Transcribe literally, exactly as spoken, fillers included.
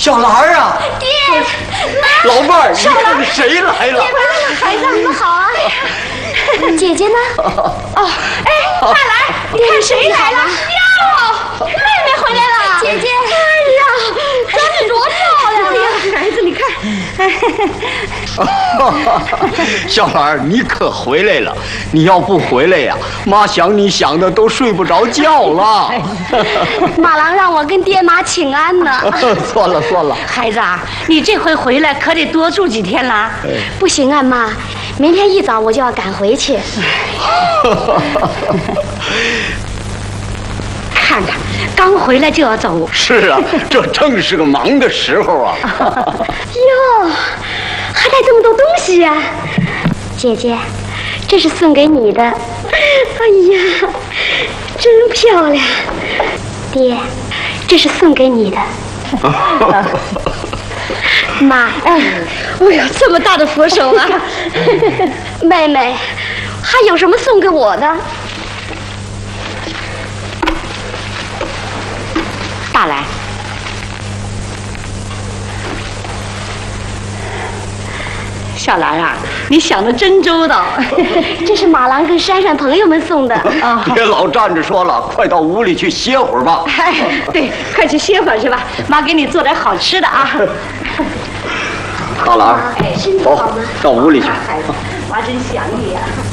小兰啊！ 爹， 老伴儿，你看谁来了？ 孩子，你们好啊！姐姐呢？哦，哎，快来，看谁来了！哟，妹妹回来了！姐姐，哎呀，长得多漂亮呀！孩子，你看， 小兰，你可回来了！你要不回来呀，妈想你想的都睡不着觉了。 马郎让我跟爹妈请安呢。 算了算了， 孩子啊，你这回回来可得多住几天了。 不行啊，妈，明天一早我就要赶回去。 看看，刚回来就要走。 是啊，这正是个忙的时候啊。 哟，还带这么多东西呀、啊！姐姐，这是送给你的。哎呀，真漂亮。爹，这是送给你的。妈， 哎呦，这么大的佛手啊！ 妹妹，还有什么送给我的？ 大来，小兰啊，你想的真周到。 这是马郎跟珊珊朋友们送的。 啊， 别老站着说了，快到屋里去歇会儿吧。 哎，对，快去歇会儿去吧，妈给你做点好吃的啊。 大兰， 身体好吗？ 到屋里去。 孩子，妈真想你呀、啊。